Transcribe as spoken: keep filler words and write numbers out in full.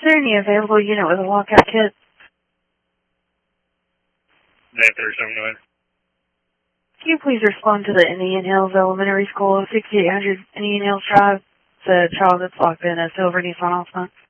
there any available unit with a lockout kit? nine thirty-seven, go ahead. Can you please respond to the Indian Hills Elementary School, sixty-eight hundred Indian Hills Drive? It's a child that's locked in a silver Nissan Altima.